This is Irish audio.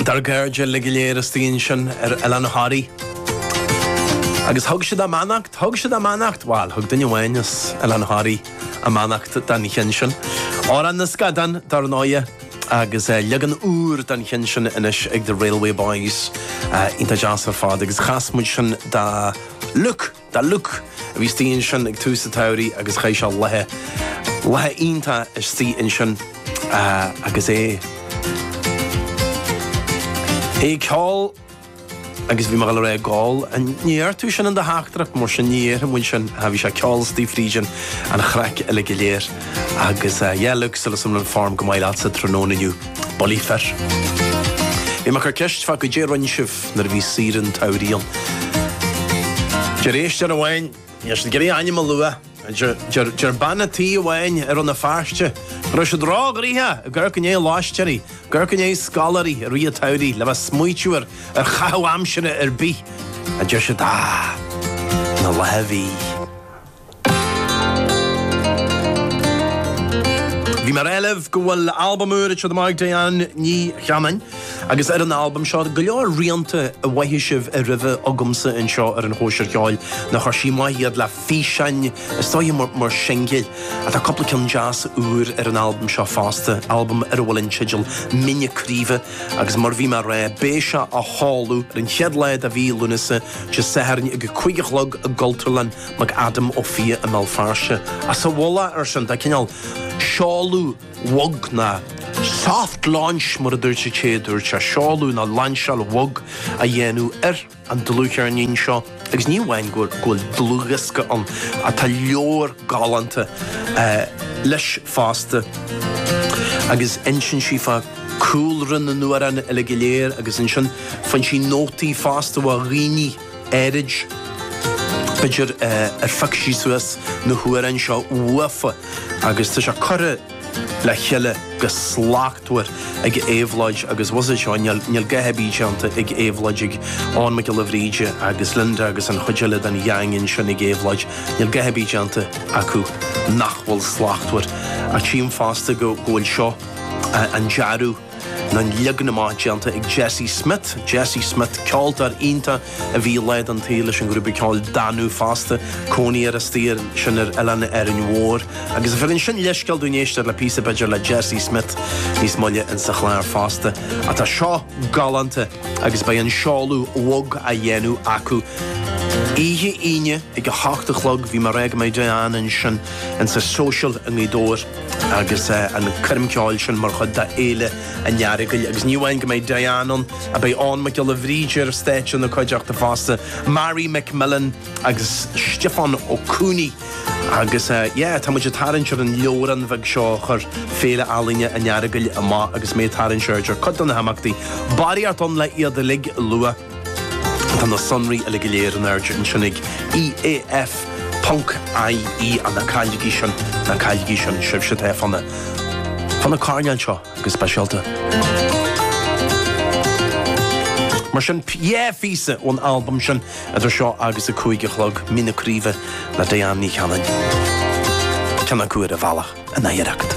Dar gairde le léir stíon sin Elan Harry. Agus thug siad a manacht, bháil thug duine bhhainnes Elan Harry a manacht dan chin sin. Áran na scadan dar náide agus legan úr dan chin sin inis ag the Railway Boys inta jazz ar fád agus chasmuid sin da look a bhí stíon sin ag túsa tairí agus chéis se lethe ionta is stíon sin agus ceáil agus bhí mar le gáil a níor tú sin an de háachtarach mar sin níor a bhain sin a bhí se ceáil Steve Friesian an chreic eile go léir agus dhéalach sulas an farm go maiile sa trónóniu bolí fer. Bhí mar chu ceist fa go déirhain sibh nar bhí síran tairíon. De rééis ar a bhhain, is na gurí aine lua, gur banna tí a bhhain ar an na fearste. Ru se drág ríthe, gur go é láisteí, gur go é scalarí a rí a tairí le bheith smuitiúir ar chaú amsere ar bí. A de se dá na lehí. Bhí mar eileh go bhfuil albamúir se do Diane ní cheanain, agus ar an album seo go leor rianta a bhaithí sibh a ribh agamsa in seo ar an hóisiir ceáil na chuir sí maiad le físein istáid mar singil a tá coppla cin jazz úr ar an album seo fásta, album ar bhfuil sigil mine críomh agus mar bhí mar béise a háú ar an cheadleid a bhí lunasa se saharn ag chuigiglog a Gulterland mag Adam ó fi a Melfarse. A sa bhla ar sin de cinál seáú wog na soft launch mar a dúirt sé chéadúir se seáú na landseal wog a dhéanú ar an dlúchear an seo agus ní bhhain ghfuil dlúgasca an a tá leor galanta leis fásta agus insin sí fa coolran na nuaran eile go léir agus insin fan sí nótaí fásta bh riní éirid beidir ar facsí suas na huaran seo uafa agus tá se curre le cheile go sláchtúir ag éhláid agus was seo níl gehebíteanta ag éhláid ag an me go lehríide agus linda agus an chuideile an dheangin sin ag éhláid níl gehebíteanta acu nachhfuil sláchtúir a tíim fásta go ghfuil seo an dearú na legan máteanta ag Jesse Smith ceoltar ionta a bhí leid an taile sin grúpa ceáil danú fásta cóí ar a stír sin ar eilena ar an mhór agus a bhfuiln sin leisceil dúnéistar le písa beidir le Jesse Smith níos moille in sa chláir fásta a tá seo galanta agus ba an seáú wog a dhéanú acu ihe ine ag go háachtalog bhí mar réig méid Diane sin in sa social an dóir agus an cyrmceáil sin mar chud da éile an nearagail agus níhhain go méid Diane a bei an me go le bhríidir stéit na chuideach de fásta Mary McMillan agus Stefan O'Cooney agus tá muid tarinseir an leoran bheith seo chur féle álainne a nearagail a má agus mé tarinseirtear chud an haachtaí barí arton le iad a lig lua an na sonraí a le go léir an airde an sinnig EAF Punk IE an na cailgí sin sibh se the fanna cáneáil seo agus speisialta. Mar sin físa ón album sin idir seo agus a chuigiglog mina críomh le Diane ní cheanain. Ceanna cuair a bhealach a naíireacht.